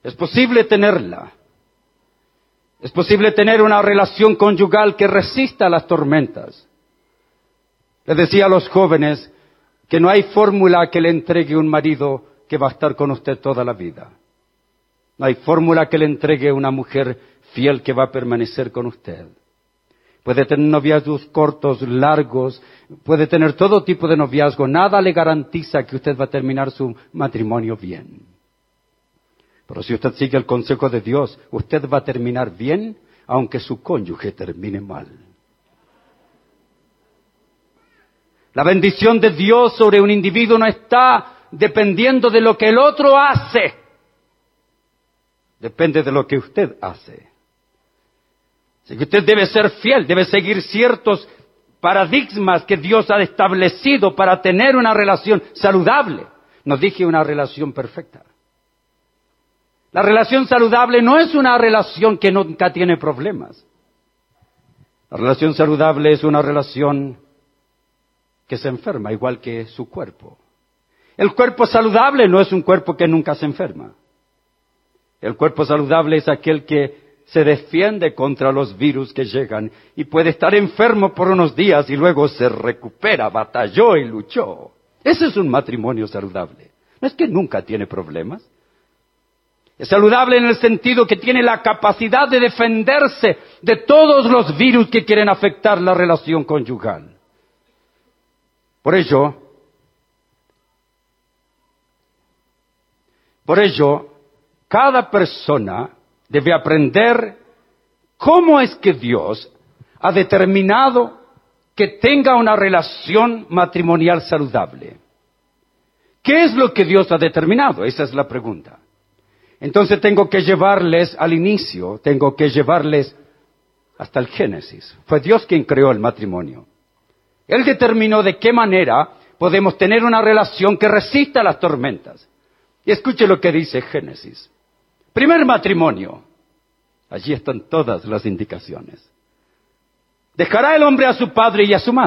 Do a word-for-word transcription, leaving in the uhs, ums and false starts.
Es posible tenerla. Es posible tener una relación conyugal que resista las tormentas. Les decía a los jóvenes que no hay fórmula que le entregue un marido que va a estar con usted toda la vida. No hay fórmula que le entregue una mujer fiel que va a permanecer con usted. Puede tener noviazgos cortos, largos, puede tener todo tipo de noviazgo. Nada le garantiza que usted va a terminar su matrimonio bien. Pero si usted sigue el consejo de Dios, usted va a terminar bien, aunque su cónyuge termine mal. La bendición de Dios sobre un individuo no está dependiendo de lo que el otro hace. Depende de lo que usted hace. Así que usted debe ser fiel, debe seguir ciertos paradigmas que Dios ha establecido para tener una relación saludable. No dije una relación perfecta. La relación saludable no es una relación que nunca tiene problemas. La relación saludable es una relación que se enferma, igual que su cuerpo. El cuerpo saludable no es un cuerpo que nunca se enferma. El cuerpo saludable es aquel que se defiende contra los virus que llegan y puede estar enfermo por unos días y luego se recupera, batalló y luchó. Ese es un matrimonio saludable. No es que nunca tiene problemas. Es saludable en el sentido que tiene la capacidad de defenderse de todos los virus que quieren afectar la relación conyugal. Por ello, por ello, cada persona debe aprender cómo es que Dios ha determinado que tenga una relación matrimonial saludable. ¿Qué es lo que Dios ha determinado? Esa es la pregunta. Entonces tengo que llevarles al inicio, tengo que llevarles hasta el Génesis. Fue Dios quien creó el matrimonio. Él determinó de qué manera podemos tener una relación que resista las tormentas. Y escuche lo que dice Génesis. Primer matrimonio. Allí están todas las indicaciones. Dejará el hombre a su padre y a su madre.